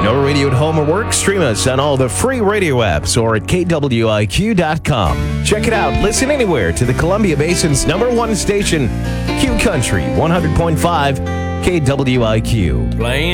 No radio at home or work? Stream us on all the free radio apps or at KWIQ.com. Check it out. Listen anywhere to the Columbia Basin's #1 station, Q Country 100.5 KWIQ. Playing